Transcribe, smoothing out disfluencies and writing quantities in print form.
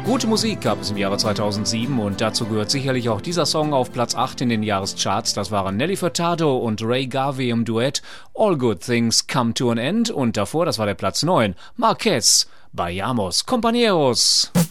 Gute Musik gab es im Jahre 2007 und dazu gehört sicherlich auch dieser Song auf Platz 8 in den Jahrescharts. Das waren Nelly Furtado und Ray Garvey im Duett All Good Things Come to an End und davor, das war der Platz 9, Marquez, Vayamos Compañeros.